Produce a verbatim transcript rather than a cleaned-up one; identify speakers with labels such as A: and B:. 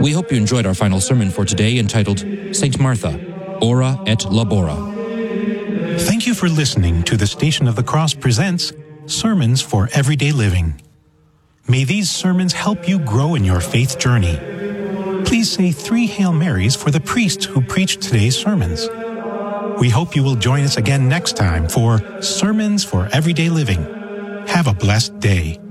A: We hope you enjoyed our final sermon for today entitled Saint Martha, Ora et Labora.
B: Thank you for listening to the Station of the Cross presents Sermons for Everyday Living. May these sermons help you grow in your faith journey. Please say three Hail Marys for the priest who preached today's sermons. We hope you will join us again next time for Sermons for Everyday Living. Have a blessed day.